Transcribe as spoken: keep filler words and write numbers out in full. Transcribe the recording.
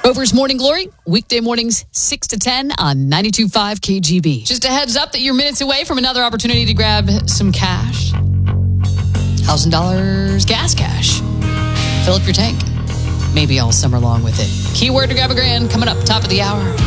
Rover's Morning Glory, weekday mornings six to ten on ninety-two point five K G B. Just a heads up that you're minutes away from another opportunity to grab some cash. one thousand dollars gas cash. Fill up your tank. Maybe all summer long with it. Keyword to grab a grand coming up top of the hour.